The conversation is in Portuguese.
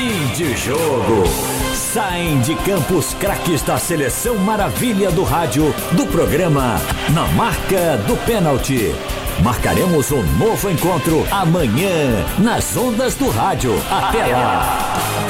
Fim de jogo. Saem de campo os craques da Seleção Maravilha do rádio do programa Na Marca do Pênalti. Marcaremos um novo encontro amanhã nas ondas do rádio. Até lá.